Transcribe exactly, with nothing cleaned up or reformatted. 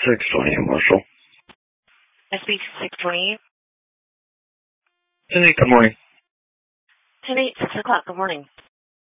six twenty, Marshall. S B six twenty-eight. ten eight, good morning. ten eight, six o'clock, good morning.